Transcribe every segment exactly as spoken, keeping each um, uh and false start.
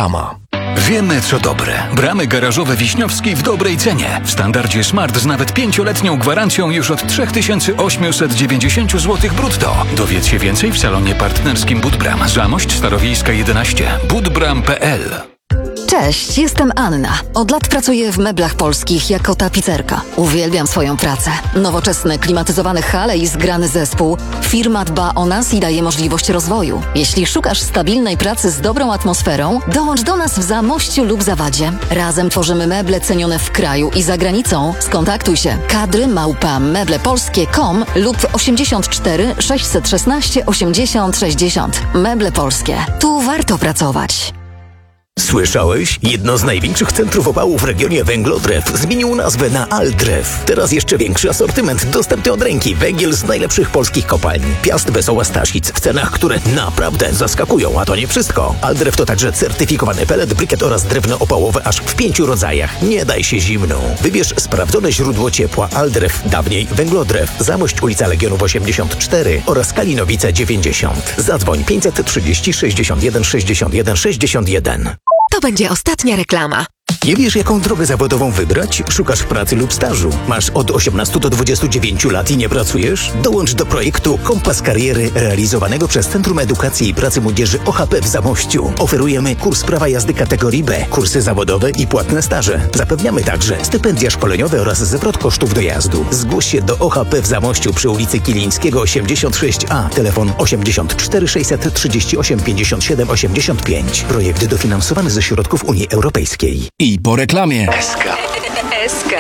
Reklama. Wiemy, co dobre. Bramy garażowe Wiśniowski w dobrej cenie. W standardzie Smart z nawet pięcioletnią gwarancją już od trzy tysiące osiemset dziewięćdziesiąt złotych brutto. Dowiedz się więcej w salonie partnerskim Budbram. Zamość Starowiejska jedenaście. budbram kropka p l. Cześć, jestem Anna. Od lat pracuję w Meblach Polskich jako tapicerka. Uwielbiam swoją pracę. Nowoczesne, klimatyzowane hale i zgrany zespół. Firma dba o nas i daje możliwość rozwoju. Jeśli szukasz stabilnej pracy z dobrą atmosferą, dołącz do nas w Zamościu lub Zawadzie. Razem tworzymy meble cenione w kraju i za granicą. Skontaktuj się. Kadry małpa meblepolskie kropka com lub osiemdziesiąt cztery sześćset szesnaście osiemdziesiąt sześćdziesiąt. Meble Polskie. Tu warto pracować. Słyszałeś? Jedno z największych centrów opału w regionie Węglodrew zmieniło nazwę na Aldrew. Teraz jeszcze większy asortyment dostępny od ręki. Węgiel z najlepszych polskich kopalni. Piast, Wesoła, Staszic w cenach, które naprawdę zaskakują, a to nie wszystko. Aldrew to także certyfikowany pelet, brykiet oraz drewno opałowe aż w pięciu rodzajach. Nie daj się zimną. Wybierz sprawdzone źródło ciepła Aldrew, dawniej Węglodrew. Zamość, ulica Legionów osiemdziesiąt cztery oraz Kalinowice dziewięćdziesiąt. Zadzwoń pięćset trzydzieści sześćdziesiąt jeden sześćdziesiąt jeden sześćdziesiąt jeden. To będzie ostatnia reklama. Nie wiesz, jaką drogę zawodową wybrać? Szukasz pracy lub stażu? Masz od osiemnastu do dwudziestu dziewięciu lat i nie pracujesz? Dołącz do projektu Kompas Kariery realizowanego przez Centrum Edukacji i Pracy Młodzieży O H P w Zamościu. Oferujemy kurs prawa jazdy kategorii B, kursy zawodowe i płatne staże. Zapewniamy także stypendia szkoleniowe oraz zwrot kosztów dojazdu. Zgłoś się do O H P w Zamościu przy ulicy Kilińskiego osiemdziesiąt sześć A. Telefon osiemdziesiąt cztery sześćset trzydzieści osiem pięćdziesiąt siedem osiemdziesiąt pięć. Projekt dofinansowany ze środków Unii Europejskiej. I po reklamie. S K. S K.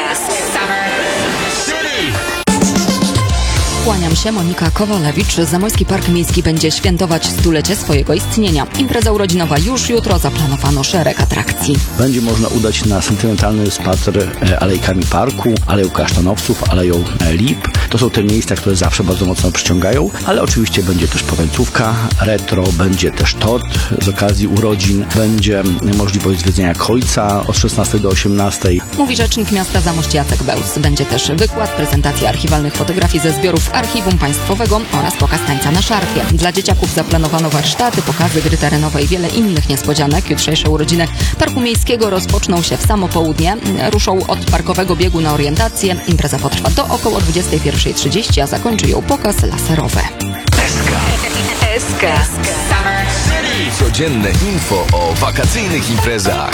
Kłaniam się, Monika Kowalewicz. Zamojski Park Miejski będzie świętować stulecie swojego istnienia. Impreza urodzinowa już jutro, zaplanowano szereg atrakcji. Będzie można udać na sentymentalny spacer alejkami parku, aleją kasztanowców, aleją lip. To są te miejsca, które zawsze bardzo mocno przyciągają, ale oczywiście będzie też powiedzówka retro, będzie też tort z okazji urodzin, będzie możliwość zwiedzenia Kojca od szesnastej do osiemnastej. Mówi rzecznik miasta Zamość Jacek Bełz. Będzie też wykład, prezentacja archiwalnych fotografii ze zbiorów Archiwum Państwowego oraz pokaz tańca na szarpie. Dla dzieciaków zaplanowano warsztaty, pokazy gry terenowe i wiele innych niespodzianek. Jutrzejsze urodziny Parku Miejskiego rozpoczną się w samo południe. Ruszą od parkowego biegu na orientację. Impreza potrwa do około dwudziestej pierwszej trzydzieści, a zakończy ją pokaz laserowy. S K. S K. Codzienne info o wakacyjnych imprezach.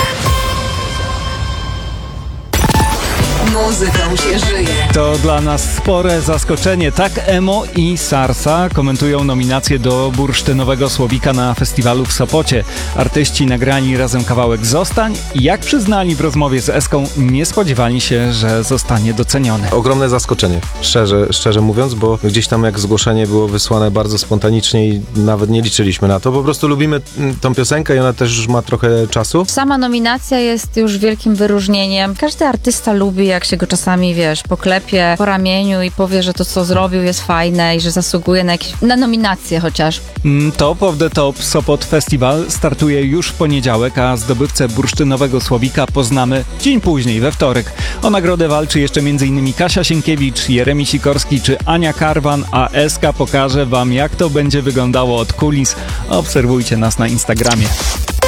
Muzyką się żyje. To dla nas spore zaskoczenie. Tak Emo i Sarsa komentują nominację do bursztynowego Słowika na festiwalu w Sopocie. Artyści nagrani razem kawałek Zostań i jak przyznali w rozmowie z Eską, nie spodziewali się, że zostanie doceniony. Ogromne zaskoczenie, szczerze, szczerze mówiąc, bo gdzieś tam jak zgłoszenie było wysłane bardzo spontanicznie i nawet nie liczyliśmy na to. Po prostu lubimy tą piosenkę i ona też już ma trochę czasu. Sama nominacja jest już wielkim wyróżnieniem. Każdy artysta lubi, jak się go czasami, wiesz, poklepie po ramieniu i powie, że to, co zrobił, jest fajne i że zasługuje na jakieś, na nominację chociaż. Top of the Top Sopot Festival startuje już w poniedziałek, a zdobywcę bursztynowego Słowika poznamy dzień później, we wtorek. O nagrodę walczy jeszcze m.in. Kasia Sienkiewicz, Jeremi Sikorski czy Ania Karwan, a Eska pokaże wam, jak to będzie wyglądało od kulis. Obserwujcie nas na Instagramie.